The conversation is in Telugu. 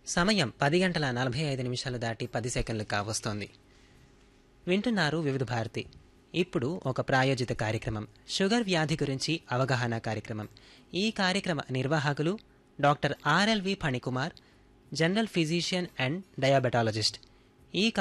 సమయం 10:45 దాటి 10 సెకండ్లు కావస్తోంది. వింటున్నారు వివిధ భారతి. ఇప్పుడు ఒక ప్రాయోజిత కార్యక్రమం షుగర్ వ్యాధి గురించి అవగాహన కార్యక్రమం. ఈ కార్యక్రమ నిర్వాహకులు doctor RLV Phanikumar, general physician and diabetologist. ఈ